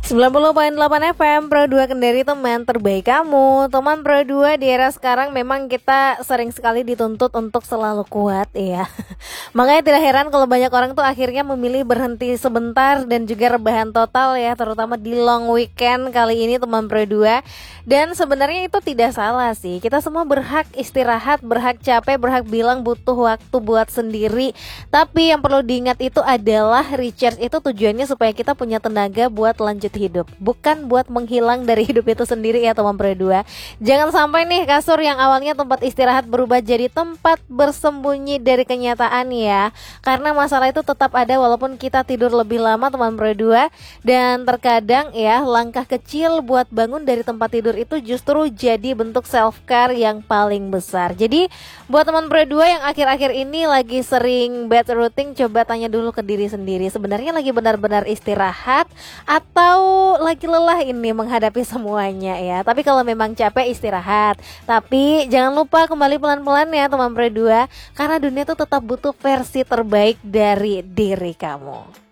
90,8 FM Pro 2 Kendari, teman terbaik kamu. Teman Pro 2, di era sekarang memang kita sering sekali dituntut untuk selalu kuat ya. Makanya tidak heran kalau banyak orang tuh akhirnya memilih berhenti sebentar dan juga rebahan total ya, terutama di long weekend kali ini teman Pro 2. Dan sebenarnya itu tidak salah sih. Kita semua berhak istirahat, berhak capek, berhak bilang butuh waktu buat sendiri. Tapi yang perlu diingat itu adalah recharge itu tujuannya supaya kita punya tenaga buat lanjut hidup, bukan buat menghilang dari hidup itu sendiri ya teman Pro 2. Jangan sampai nih kasur yang awalnya tempat istirahat berubah jadi tempat bersembunyi dari kenyataan ya. Karena masalah itu tetap ada walaupun kita tidur lebih lama teman Pro 2. Dan terkadang ya, langkah kecil buat bangun dari tempat tidur itu justru jadi bentuk self care yang paling besar. Jadi buat teman Pro 2 yang akhir-akhir ini lagi sering bad routine, coba tanya dulu ke diri sendiri, sebenarnya lagi benar-benar istirahat atau lagi lelah ini menghadapi semuanya ya. Tapi kalau memang capek, istirahat. Tapi jangan lupa kembali pelan-pelan ya teman Pro 2, karena dunia tuh tetap butuh versi terbaik dari diri kamu.